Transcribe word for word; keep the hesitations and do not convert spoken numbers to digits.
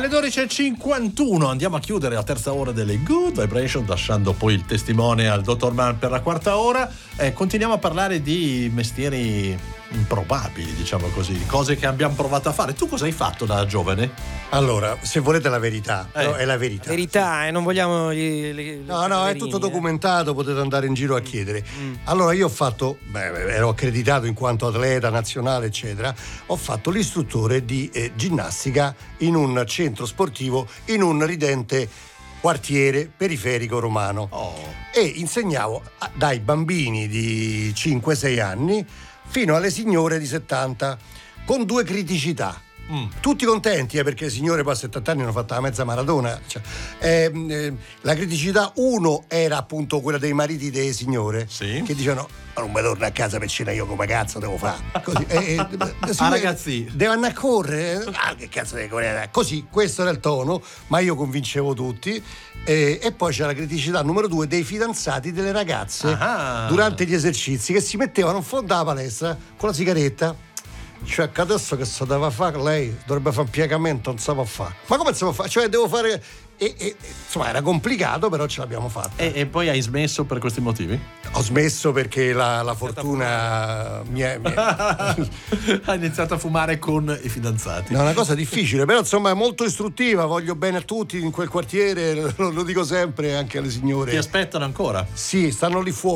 dodici e cinquantuno, andiamo a chiudere la terza ora delle Good Vibration, lasciando poi il testimone al dottor Mann per la quarta ora. Eh, continuiamo a parlare di mestieri improbabili, diciamo così, cose che abbiamo provato a fare. Tu cosa hai fatto da giovane? Allora, se volete la verità, Eh. no, è la verità. Verità, e eh, non vogliamo gli, gli, No, no, è tutto documentato, potete andare in giro a chiedere. Mm. Allora, io ho fatto, beh, ero accreditato in quanto atleta nazionale, eccetera. Ho fatto l'istruttore di eh, ginnastica in un centro sportivo in un ridente quartiere periferico romano. Oh. E insegnavo a, dai bambini di cinque sei anni fino alle signore di settanta, con due criticità. Mm. Tutti contenti, eh, perché le signore poi a settanta anni hanno fatto la mezza maratona. Cioè, eh, eh, la criticità uno era appunto quella dei mariti delle signore, sì, che dicevano: ma non mi torno a casa per cena, io come cazzo devo fare? Così, eh, eh, ah, ragazzi, devo andare a correre, ah, che cazzo devo correre? Così, questo era il tono, ma io convincevo tutti. Eh, e poi c'è la criticità numero due dei fidanzati delle ragazze. Ah. Durante gli esercizi, che si mettevano in fondo alla palestra con la sigaretta. Cioè, che adesso che si deve fare, lei dovrebbe fare un piegamento, non sa fare. Ma come si può fare? Cioè, devo fare. E, e, insomma, era complicato, però ce l'abbiamo fatta. E, e poi hai smesso per questi motivi? Ho smesso perché la, la fortuna mi è, mi è... Hai iniziato a fumare con i fidanzati. No, è una cosa difficile, però insomma è molto istruttiva. Voglio bene a tutti in quel quartiere, lo, lo dico sempre anche alle signore. Ti aspettano ancora? Sì, stanno lì fuori.